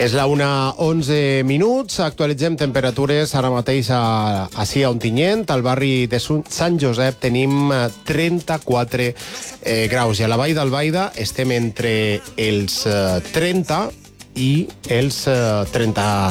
És la 1:11. Actualitzem temperatures ara mateix ací a Ontinyent. Al barri de Sant Josep tenim 34 graus i a la Vall d'Albaida estem entre els 30 i els 37